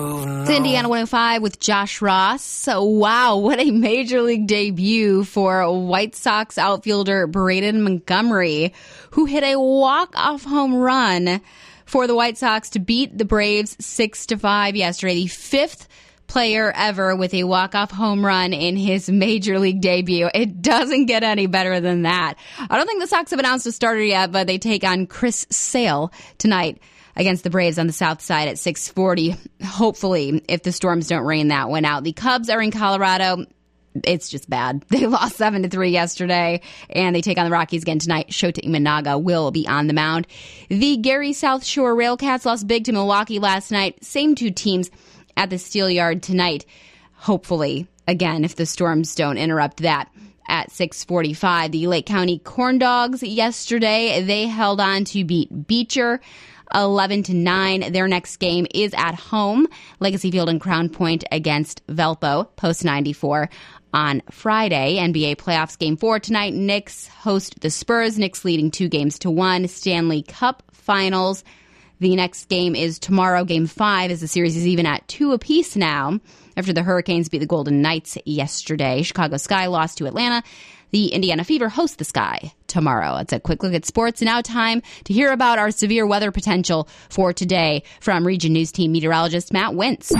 It's Indiana 105 with Josh Ross. So, wow, what a major league debut for White Sox outfielder Braden Montgomery, who hit a walk-off home run for the White Sox to beat the Braves 6-5 yesterday. The fifth player ever with a walk-off home run in his major league debut. It doesn't get any better than that. I don't think the Sox have announced a starter yet, but they take on Chris Sale tonight against the Braves on the south side at 6:40. Hopefully, if the Storms don't rain that one out. The Cubs are in Colorado. It's just bad. They lost 7-3 yesterday, and they take on the Rockies again tonight. Shota Imanaga will be on the mound. The Gary South Shore Railcats lost big to Milwaukee last night. Same two teams at the Steel Yard tonight. Hopefully, again, if the Storms don't interrupt that. At 6:45, the Lake County Corn Dogs yesterday, they held on to beat Beecher 11-9. Their next game is at home, Legacy Field in Crown Point against Valpo, Post 94 on Friday. NBA playoffs game 4 tonight. Knicks host the Spurs. Knicks leading 2-1. Stanley Cup Finals. The next game is tomorrow, game 5, as the series is even at 2 apiece now after the Hurricanes beat the Golden Knights yesterday. Chicago Sky lost to Atlanta. The Indiana Fever host the Sky tomorrow. It's a quick look at sports. Now time to hear about our severe weather potential for today from Region News Team meteorologist Matt Wintz.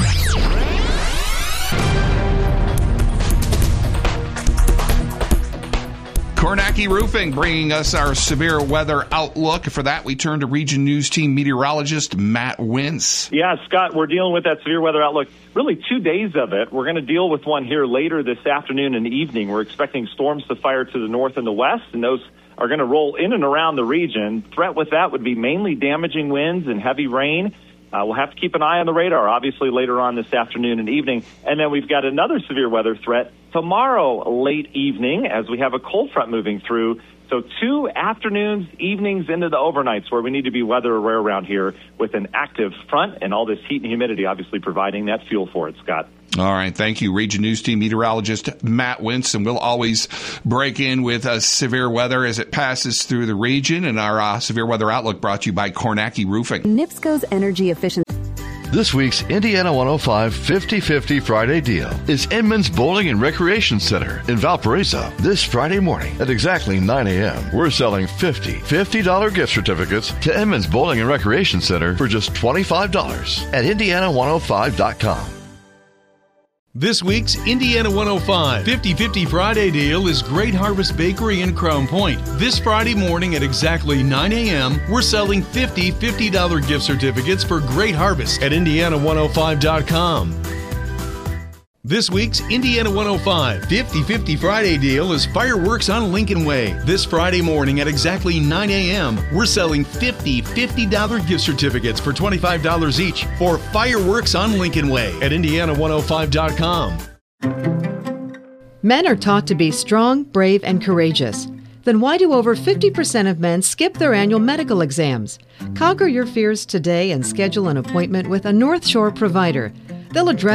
Kornacki Roofing bringing us our severe weather outlook. For that, we turn to Region News Team meteorologist Matt Wintz. Yeah, Scott, we're dealing with that severe weather outlook. Really 2 days of it. We're going to deal with one here later this afternoon and evening. We're expecting storms to fire to the north and the west, and those are going to roll in and around the region. Threat with that would be mainly damaging winds and heavy rain. We'll have to keep an eye on the radar, obviously, later on this afternoon and evening. And then we've got another severe weather threat tomorrow late evening as we have a cold front moving through. So 2 afternoons, evenings into the overnights where we need to be weather aware around here with an active front and all this heat and humidity obviously providing that fuel for it, Scott. All right. Thank you, Region News Team meteorologist Matt Wintz. And we'll always break in with severe weather as it passes through the region. And our severe weather outlook brought to you by Kornacki Roofing. NIPSCO's energy efficiency. This week's Indiana 105 50-50 Friday deal is Inman's Bowling and Recreation Center in Valparaiso. This Friday morning at exactly 9 a.m., we're selling $50 gift certificates to Inman's Bowling and Recreation Center for just $25 at Indiana105.com. This week's Indiana 105 50-50 Friday deal is Great Harvest Bakery in Crown Point. This Friday morning at exactly 9 a.m., we're selling $50 gift certificates for Great Harvest at Indiana105.com. This week's Indiana 105 50-50 Friday deal is fireworks on Lincoln Way. This Friday morning at exactly 9 a.m., we're selling $50 gift certificates for $25 each for fireworks on Lincoln Way at Indiana105.com. Men are taught to be strong, brave, and courageous. Then why do over 50% of men skip their annual medical exams? Conquer your fears today and schedule an appointment with a North Shore provider. They'll address